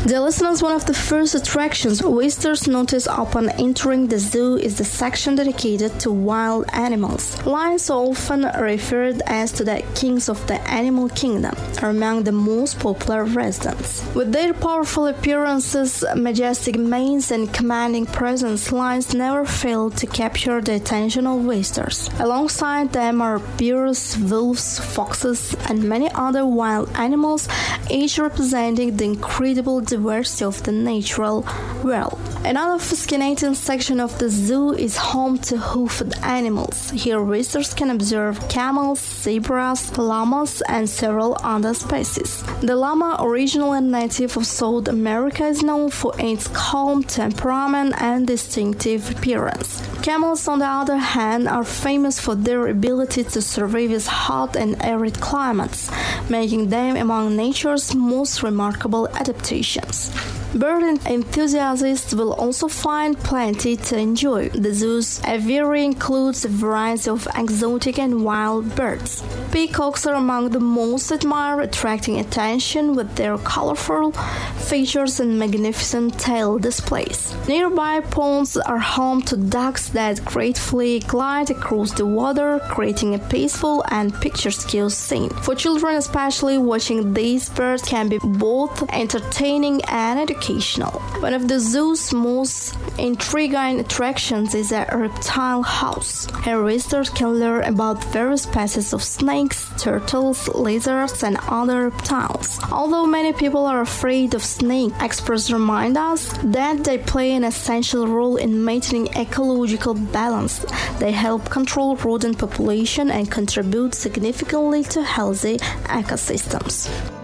The listeners, one of the first attractions visitors notice upon entering the zoo is the section dedicated to wild animals. Lions, often referred as to the kings of the animal kingdom, are among the most popular residents. With their powerful appearances, majestic manes, and commanding presence, lions never fail to capture the attention of visitors. Alongside them are bears, wolves, foxes, and many other wild animals, each representing the incredible diversity of the natural world. Another fascinating section of the zoo is home to hoofed animals. Here visitors can observe camels, zebras, llamas, and several other species. The llama, originally native of South America, is known for its calm temperament and distinctive appearance. Camels, on the other hand, are famous for their ability to survive in hot and arid climates, making them among nature's most remarkable adaptations. Bird enthusiasts will also find plenty to enjoy. The zoo's aviary includes a variety of exotic and wild birds. Peacocks are among the most admired, attracting attention with their colorful features and magnificent tail displays. Nearby ponds are home to ducks that gracefully glide across the water, creating a peaceful and picturesque scene. For children especially, watching these birds can be both entertaining and educational. One of the zoo's most intriguing attractions is a reptile house. Here visitors can learn about various species of snakes, turtles, lizards, and other reptiles. Although many people are afraid of snakes, experts remind us that they play an essential role in maintaining ecological balance. They help control rodent population and contribute significantly to healthy ecosystems.